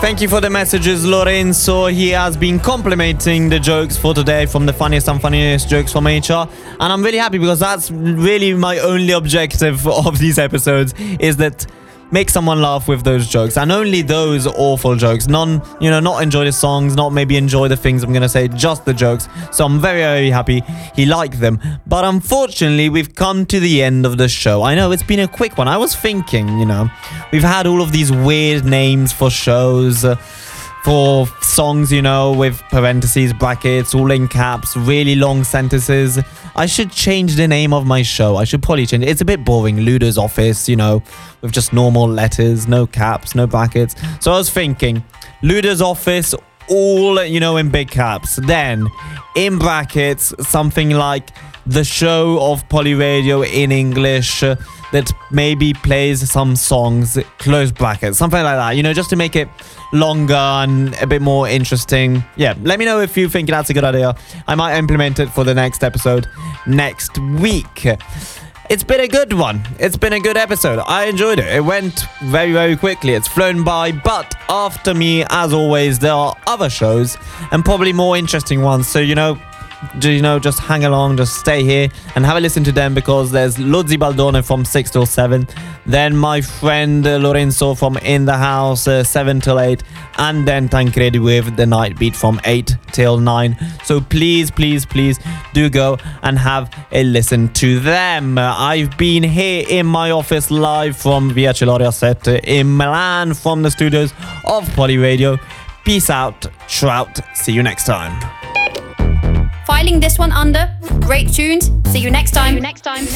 Thank you for the messages, Lorenzo. He has been complimenting the jokes for today from the funniest and funniest jokes from HR. And I'm really happy because that's really my only objective of these episodes is that make someone laugh with those jokes, and only those awful jokes. Not enjoy the songs, not maybe enjoy the things I'm gonna say, just the jokes. So I'm very, very happy he liked them. But unfortunately, we've come to the end of the show. I know it's been a quick one. I was thinking, we've had all of these weird names for shows, for songs, with parentheses, brackets, all in caps, really long sentences. I should change the name of my show. I should probably change it. It's a bit boring. Ludo's Office, with just normal letters, no caps, no brackets. So I was thinking, Ludo's Office, all, in big caps. Then, in brackets, something like the show of Poly Radio in English that maybe plays some songs, close brackets, something like that, just to make it longer and a bit more interesting. Yeah, let me know if you think that's a good idea. I might implement it for the next episode next week. It's been a good one. It's been a good episode. I enjoyed it. It went very, very quickly. It's flown by. But after me, as always, there are other shows and probably more interesting ones. So, just hang along, just stay here and have a listen to them, because there's Lozzi Baldone from 6 till 7, then my friend Lorenzo from In the House 7 till 8, and then Tancredi with The Night Beat from 8 till 9. So please, please, please do go and have a listen to them. I've been here in my office live from Via Celoria set in Milan from the studios of Poly Radio. Peace out, trout. See you next time. Filing this one under Great Tunes. See you next time.